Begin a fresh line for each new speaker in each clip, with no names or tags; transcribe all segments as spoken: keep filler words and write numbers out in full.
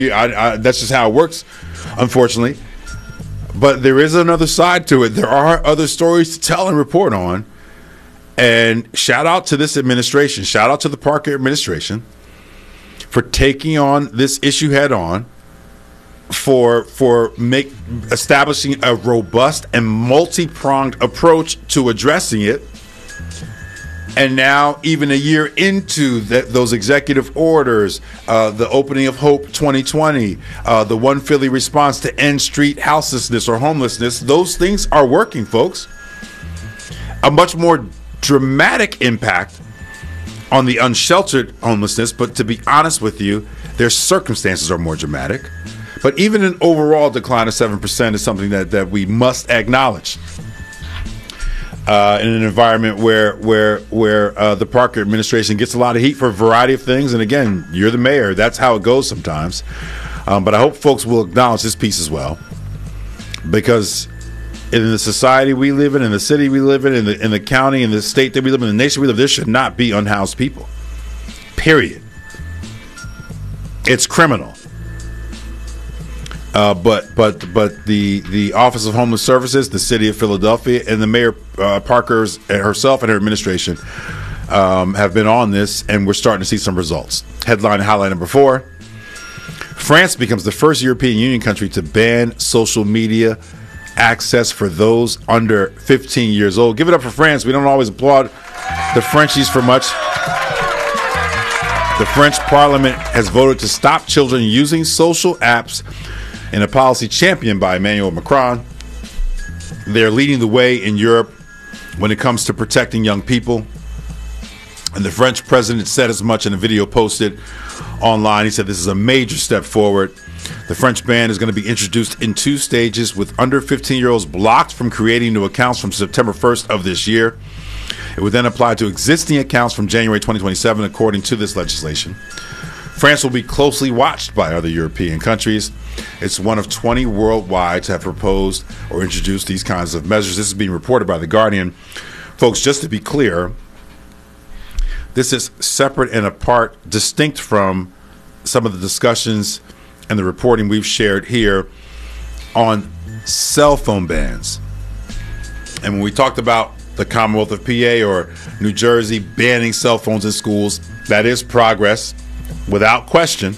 I, I, that's just how it works, unfortunately. But there is another side to it. There are other stories to tell and report on. And shout out to this administration. Shout out to the Parker administration for taking on this issue head on, for for make establishing a robust and multi-pronged approach to addressing it. And now, even a year into the, those executive orders, uh, the opening of Hope twenty twenty, uh, the One Philly response to end street houselessness or homelessness, those things are working, folks. A much more dramatic impact on the unsheltered homelessness, but to be honest with you, their circumstances are more dramatic. But even an overall decline of seven percent is something that, that we must acknowledge. Uh, in an environment where where where uh, the Parker administration gets a lot of heat for a variety of things, and again, you're the mayor. That's how it goes sometimes. Um, but I hope folks will acknowledge this piece as well, because in the society we live in, in the city we live in, in the in the county, in the state that we live in, in the nation we live, there should not be unhoused people. Period. It's criminal. Uh, but but but the the Office of Homeless Services, the City of Philadelphia, and the Mayor uh, Parker's herself and her administration um, have been on this, and we're starting to see some results. Headline and highlight number four: France becomes the first European Union country to ban social media access for those under fifteen years old. Give it up for France. We don't always applaud the Frenchies for much. The French Parliament has voted to stop children using social apps in a policy championed by Emmanuel Macron. They're leading the way in Europe when it comes to protecting young people. And the French president said as much in a video posted online. He said this is a major step forward. The French ban is going to be introduced in two stages, with under fifteen-year-olds blocked from creating new accounts from September first of this year. It would then apply to existing accounts from January twenty twenty-seven, according to this legislation. France will be closely watched by other European countries. It's one of twenty worldwide to have proposed or introduced these kinds of measures. This is being reported by The Guardian. Folks, just to be clear, this is separate and apart, distinct from some of the discussions and the reporting we've shared here on cell phone bans. And when we talked about the Commonwealth of P A or New Jersey banning cell phones in schools, that is progress, without question.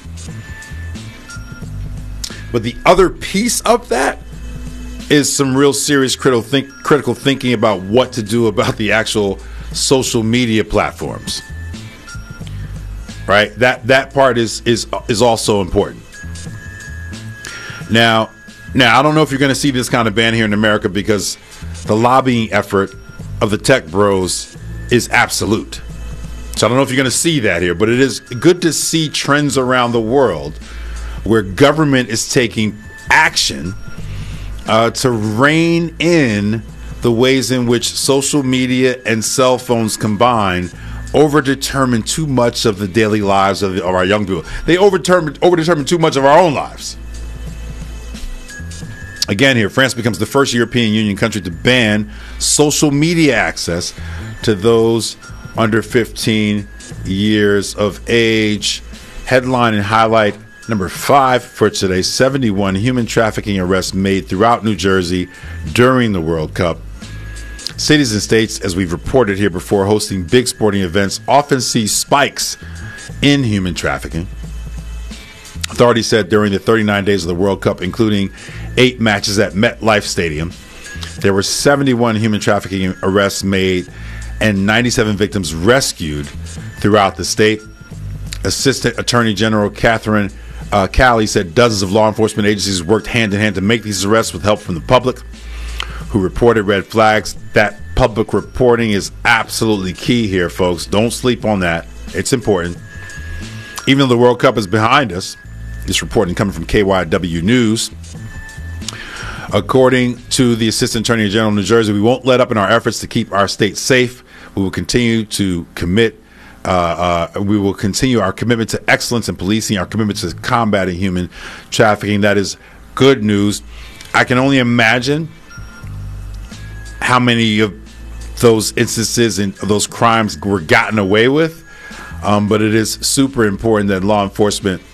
But the other piece of that is some real serious critical think, critical thinking about what to do about the actual social media platforms. Right? That that part is is is also important. Now, now I don't know if you're going to see this kind of ban here in America, because the lobbying effort of the tech bros is absolute. So I don't know if you're going to see that here, but it is good to see trends around the world where government is taking action uh, to rein in the ways in which social media and cell phones combine overdetermine too much of the daily lives of, the, of our young people. They overdetermine, overdetermine too much of our own lives. Again here, France becomes the first European Union country to ban social media access to those under fifteen years of age. Headline and highlight number five for today: seventy-one human trafficking arrests made throughout New Jersey during the World Cup. Cities and states, as we've reported here before, hosting big sporting events often see spikes in human trafficking. Authorities said during the thirty-nine days of the World Cup, including eight matches at MetLife Stadium, there were seventy-one human trafficking arrests made and ninety-seven victims rescued throughout the state. Assistant Attorney General Catherine uh, Calley said dozens of law enforcement agencies worked hand in hand to make these arrests with help from the public, who reported red flags. That public reporting is absolutely key here, folks. Don't sleep on that. It's important. Even though the World Cup is behind us, this reporting coming from K Y W News. According to the Assistant Attorney General of New Jersey, we won't let up in our efforts to keep our state safe. We will continue to commit, uh, uh, we will continue our commitment to excellence in policing, our commitment to combating human trafficking. That is good news. I can only imagine how many of those instances and those crimes were gotten away with. Um, but it is super important that law enforcement